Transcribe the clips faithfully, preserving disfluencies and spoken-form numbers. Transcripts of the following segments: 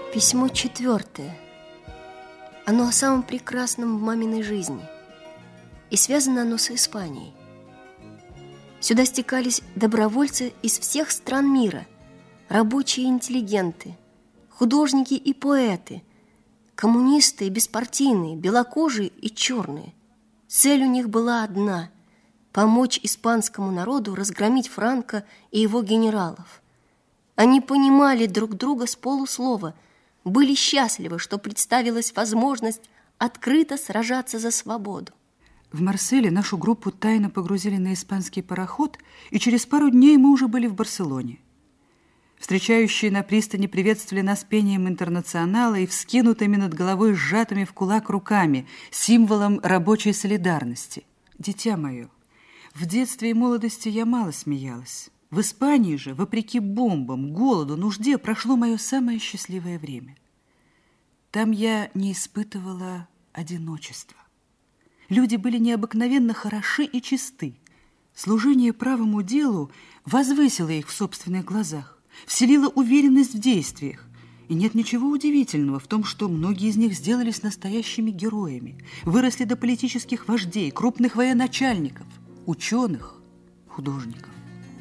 Письмо четвертое. Оно о самом прекрасном в маминой жизни. И связано оно с Испанией. Сюда стекались добровольцы из всех стран мира, рабочие и интеллигенты, художники и поэты, коммунисты и беспартийные, белокожие и черные. Цель у них была одна – помочь испанскому народу разгромить Франко и его генералов. Они понимали друг друга с полуслова, были счастливы, что представилась возможность открыто сражаться за свободу. В Марселе нашу группу тайно погрузили на испанский пароход, и через пару дней мы уже были в Барселоне. Встречающие на пристани приветствовали нас пением интернационала и вскинутыми над головой сжатыми в кулак руками, символом рабочей солидарности. Дитя мое, в детстве и молодости я мало смеялась. В Испании же, вопреки бомбам, голоду, нужде, прошло мое самое счастливое время. Там я не испытывала одиночества. Люди были необыкновенно хороши и чисты. Служение правому делу возвысило их в собственных глазах, вселило уверенность в действиях. И нет ничего удивительного в том, что многие из них сделались настоящими героями, выросли до политических вождей, крупных военачальников, ученых, художников.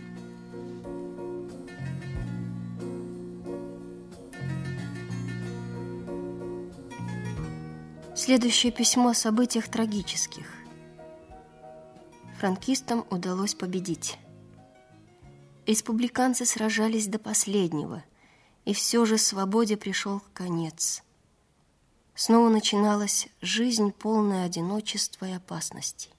Следующее письмо о событиях трагических. Франкистам удалось победить. Республиканцы сражались до последнего, и все же свободе пришел конец. Снова начиналась жизнь, полная одиночества и опасностей.